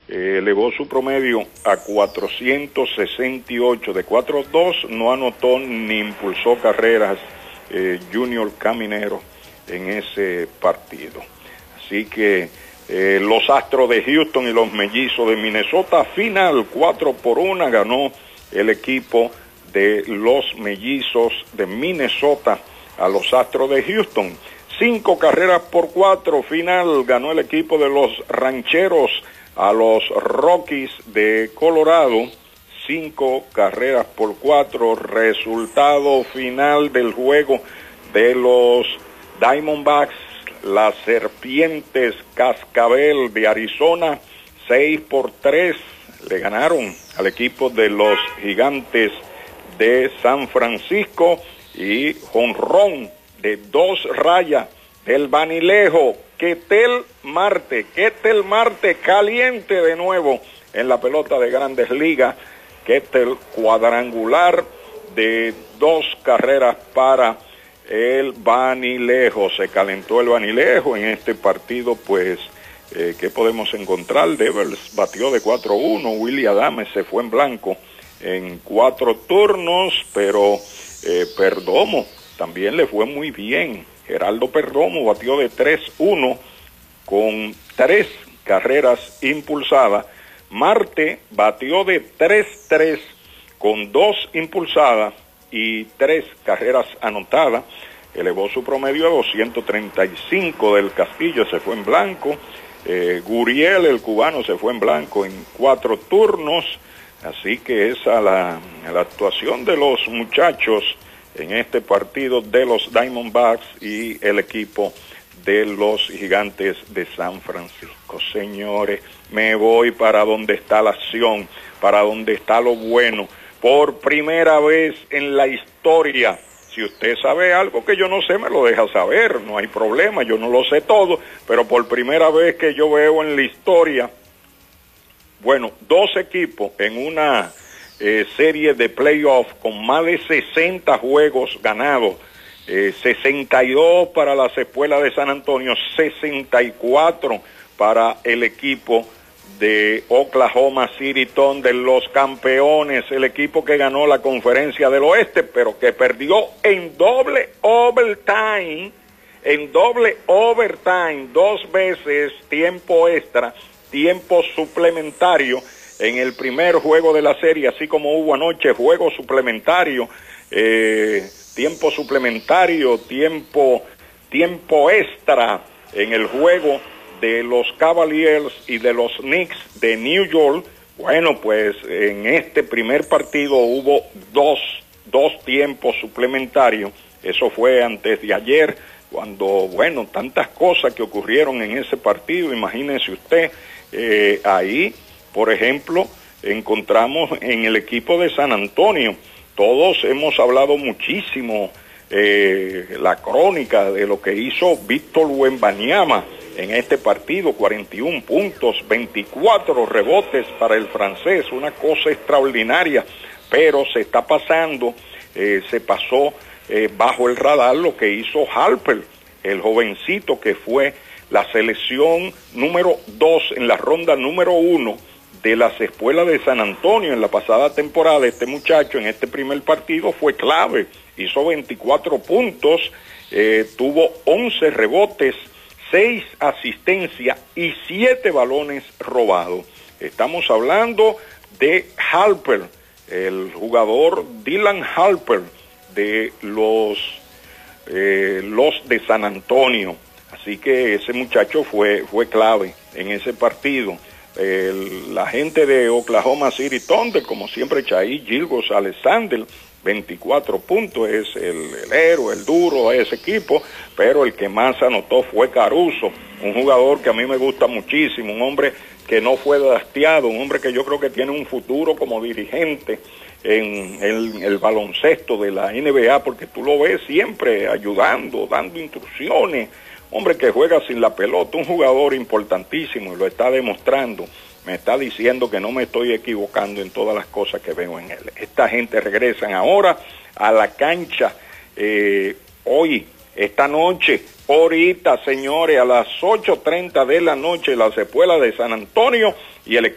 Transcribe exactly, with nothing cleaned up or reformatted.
eh, elevó su promedio a cuatrocientos sesenta y ocho, de cuatro dos, no anotó ni impulsó carreras eh, Junior Caminero en ese partido. Así que eh, los Astros de Houston y los Mellizos de Minnesota, final cuatro por uno, ganó el equipo de los Mellizos de Minnesota a los Astros de Houston. Cinco carreras por cuatro, final, ganó el equipo de los Rancheros a los Rockies de Colorado. Cinco carreras por cuatro, resultado final del juego de los Diamondbacks, las Serpientes Cascabel de Arizona, seis por tres, le ganaron al equipo de los Gigantes de San Francisco, y jonrón de dos rayas del Vanilejo, Ketel Marte, Ketel Marte caliente de nuevo en la pelota de Grandes Ligas. Ketel cuadrangular de dos carreras para el Vanilejo. Se calentó el Vanilejo en este partido, pues, eh, ¿qué podemos encontrar? Devers batió de cuatro uno, Willy Adames se fue en blanco en cuatro turnos, pero eh, Perdomo también le fue muy bien. Geraldo Perdomo batió de tres uno con tres carreras impulsadas. Marte batió de tres tres con dos impulsadas y tres carreras anotadas. Elevó su promedio a doscientos treinta y cinco. Del Castillo se fue en blanco. Eh, Guriel, el cubano, se fue en blanco en cuatro turnos. Así que esa la, la actuación de los muchachos en este partido de los Diamondbacks y el equipo de los Gigantes de San Francisco. Señores, me voy para donde está la acción, para donde está lo bueno. Por primera vez en la historia, si usted sabe algo que yo no sé, me lo deja saber, no hay problema, yo no lo sé todo, pero por primera vez que yo veo en la historia, bueno, dos equipos en una eh, serie de playoffs con más de sesenta juegos ganados, eh, sesenta y dos para las Espuelas de San Antonio, sesenta y cuatro para el equipo de Oklahoma City Thunder, los campeones, el equipo que ganó la Conferencia del Oeste, pero que perdió en doble overtime, en doble overtime, dos veces tiempo extra, tiempo suplementario en el primer juego de la serie, así como hubo anoche juego suplementario, eh, tiempo suplementario, tiempo, tiempo extra en el juego de los Cavaliers y de los Knicks de New York. Bueno, pues en este primer partido hubo dos, dos tiempos suplementarios. Eso fue antes de ayer, cuando, bueno, tantas cosas que ocurrieron en ese partido. Imagínense usted, eh, ahí, por ejemplo, encontramos en el equipo de San Antonio, todos hemos hablado muchísimo, eh, la crónica de lo que hizo Víctor Wembanyama en este partido, cuarenta y uno puntos, veinticuatro rebotes para el francés, una cosa extraordinaria, pero se está pasando, eh, se pasó eh, bajo el radar lo que hizo Harper, el jovencito que fue la selección número dos en la ronda número uno de las Espuelas de San Antonio en la pasada temporada. Este muchacho en este primer partido fue clave, hizo veinticuatro puntos, eh, tuvo once rebotes, seis asistencias y siete balones robados. Estamos hablando de Harper, el jugador Dylan Harper de los, eh, los de San Antonio. Así que ese muchacho fue, fue clave en ese partido. El, la gente de Oklahoma City Thunder, como siempre, Chai Gilgeous Alexander, veinticuatro puntos, es el, el héroe, el duro de ese equipo, pero el que más anotó fue Caruso, un jugador que a mí me gusta muchísimo, un hombre que no fue drafteado, un hombre que yo creo que tiene un futuro como dirigente en el, en el baloncesto de la N B A, porque tú lo ves siempre ayudando, dando instrucciones, hombre que juega sin la pelota, un jugador importantísimo y lo está demostrando. Me está diciendo que no me estoy equivocando en todas las cosas que veo en él. Esta gente regresan ahora a la cancha eh, hoy, esta noche, ahorita, señores, a las ocho treinta de la noche, las Espuelas de San Antonio y el